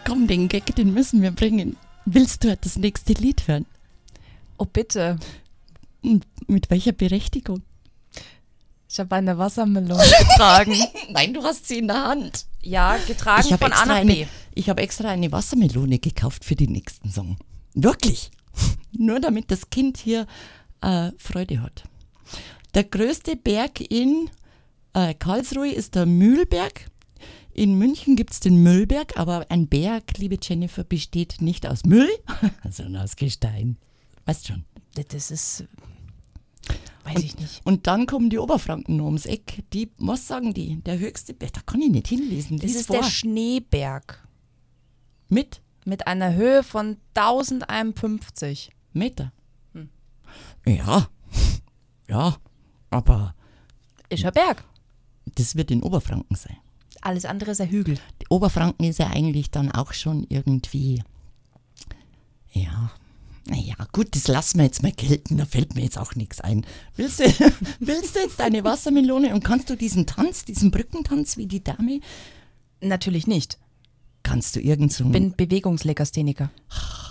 Komm, den Gag, den müssen wir bringen. Willst du das nächste Lied hören? Oh, bitte. Und mit welcher Berechtigung? Ich habe eine Wassermelone getragen. Nein, du hast sie in der Hand. Ja, getragen von A nach B. Ich habe extra eine Wassermelone gekauft für den nächsten Song. Wirklich. Nur damit das Kind hier Freude hat. Der größte Berg in Karlsruhe ist der Mühlberg. In München gibt es den Müllberg, aber ein Berg, liebe Jennifer, besteht nicht aus Müll, sondern aus Gestein. Weißt schon. Das ist, weiß ich nicht. Und dann kommen die Oberfranken noch ums Eck. Die, was sagen die? Der höchste Berg, da kann ich nicht hinlesen. Das ist der Schneeberg. Mit einer Höhe von 1051 Meter. Ja, aber ist ein Berg. das wird in Oberfranken sein. Alles andere ist ein Hügel. Die Oberfranken ist ja eigentlich dann auch schon irgendwie, ja, naja, gut, das lassen wir jetzt mal gelten, da fällt mir jetzt auch nichts ein. Willst du jetzt eine Wassermelone und kannst du diesen Tanz, diesen Brückentanz wie die Dame, Natürlich nicht. kannst du irgend so Bin Bewegungslegastheniker.